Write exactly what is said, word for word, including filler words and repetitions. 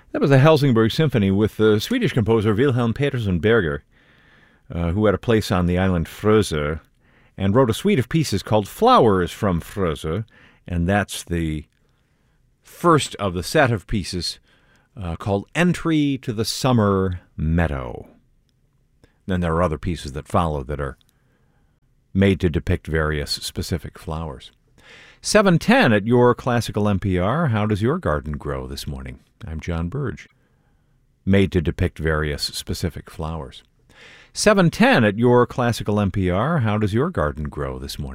That was the Helsingborg Symphony with the Swedish composer Wilhelm Petersson Berger, uh, who had a place on the island Frösö and wrote a suite of pieces called Flowers from Frösö, and that's the first of the set of pieces uh, called Entry to the Summer Meadow. Then there are other pieces that follow that are made to depict various specific flowers. seven ten at your classical N P R. How does your garden grow this morning? I'm John Burge. Made to depict various specific flowers. seven ten at your classical N P R. How does your garden grow this morning?